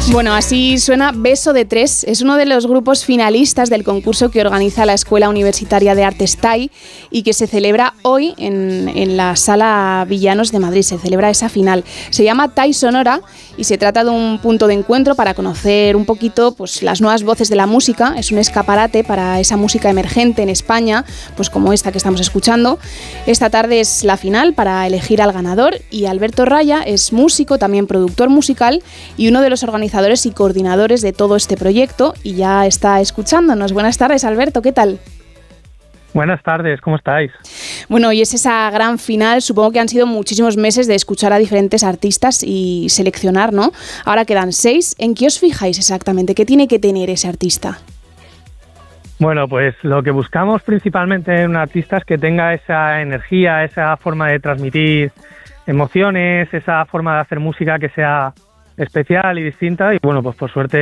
Bueno, así suena Beso de Tres. Es uno de los grupos finalistas del concurso que organiza la Escuela Universitaria de Artes TAI y que se celebra hoy en la Sala Villanos de Madrid. Se celebra esa final. Se llama TAI Sonora y se trata de un punto de encuentro para conocer un poquito pues, las nuevas voces de la música. Es un escaparate para esa música emergente en España, pues como esta que estamos escuchando. Esta tarde es la final para elegir al ganador y Alberto Raya es músico, también productor musical y uno de los organizadores y coordinadores de todo este proyecto y ya está escuchándonos. Buenas tardes, Alberto, ¿qué tal? Buenas tardes, ¿cómo estáis? Bueno, y es esa gran final, supongo que han sido muchísimos meses de escuchar a diferentes artistas y seleccionar, ¿no? Ahora quedan 6. ¿En qué os fijáis exactamente? ¿Qué tiene que tener ese artista? Bueno, pues lo que buscamos principalmente en un artista es que tenga esa energía, esa forma de transmitir emociones, esa forma de hacer música que sea especial y distinta y bueno, pues por suerte